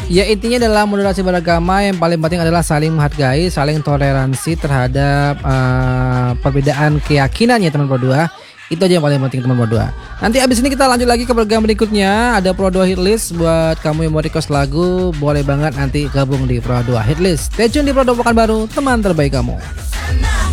Ya intinya dalam moderasi beragama yang paling penting adalah saling menghargai, saling toleransi terhadap perbedaan keyakinan ya teman berdua. Itu aja yang paling penting teman berdua. Nanti abis ini kita lanjut lagi ke program berikutnya. Ada Pro 2 Hitlist buat kamu yang mau request lagu, boleh banget nanti gabung di Pro 2 Hitlist. Stay tune di Pro 2 Pekanbaru, teman terbaik kamu.